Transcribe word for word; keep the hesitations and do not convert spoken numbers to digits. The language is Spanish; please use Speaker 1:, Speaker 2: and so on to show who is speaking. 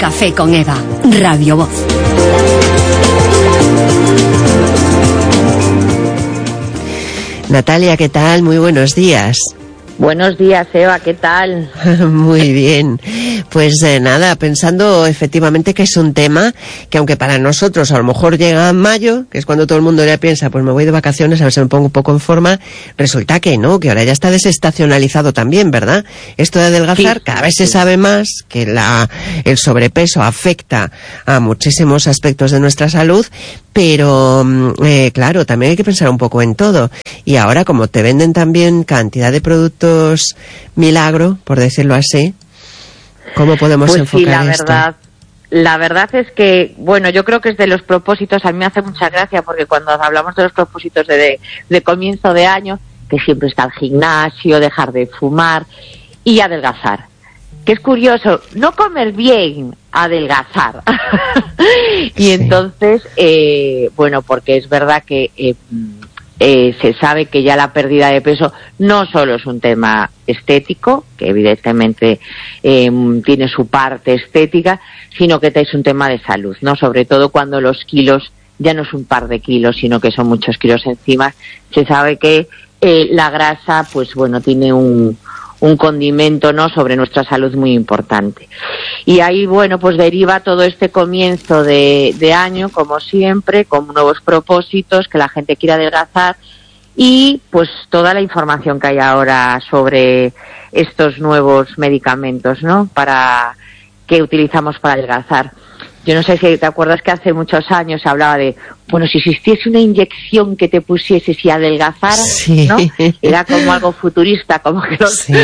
Speaker 1: Café con Eva, Radio Voz.
Speaker 2: Natalia, ¿qué tal? Muy buenos días.
Speaker 3: Buenos días, Eva, ¿qué tal?
Speaker 2: Muy bien. Pues eh, nada, pensando efectivamente que es un tema que aunque para nosotros a lo mejor llega en mayo, que es cuando todo el mundo ya piensa, pues me voy de vacaciones a ver si me pongo un poco en forma, resulta que no, que ahora ya está desestacionalizado también, ¿verdad? Esto de adelgazar, sí, cada vez sí. se sabe más que la el sobrepeso afecta a muchísimos aspectos de nuestra salud, pero eh, claro, también hay que pensar un poco en todo. Y ahora, como te venden también cantidad de productos milagro, por decirlo así, ¿cómo podemos
Speaker 3: pues
Speaker 2: enfocar
Speaker 3: sí, la
Speaker 2: esto?
Speaker 3: verdad, la verdad es que, bueno, yo creo que es de los propósitos, a mí me hace mucha gracia, porque cuando hablamos de los propósitos de, de, de comienzo de año, que siempre está el gimnasio, dejar de fumar y adelgazar. Que es curioso, no comer bien, adelgazar. Y entonces, eh, bueno, porque es verdad que eh, eh, se sabe que ya la pérdida de peso no solo es un tema estético, que evidentemente eh, tiene su parte estética, sino que es un tema de salud, ¿no? Sobre todo cuando los kilos ya no es un par de kilos, sino que son muchos kilos encima. Se sabe que eh, la grasa, pues bueno, tiene un... un condimento, ¿no?, sobre nuestra salud muy importante. Y ahí, bueno, pues deriva todo este comienzo de, de año, como siempre, con nuevos propósitos, que la gente quiera adelgazar, y pues toda la información que hay ahora sobre estos nuevos medicamentos, ¿no?, para que utilizamos para adelgazar. Yo no sé si te acuerdas que hace muchos años se hablaba de, bueno, si existiese una inyección que te pusiese si adelgazar, sí. ¿no? Era como algo futurista, como que los, sí.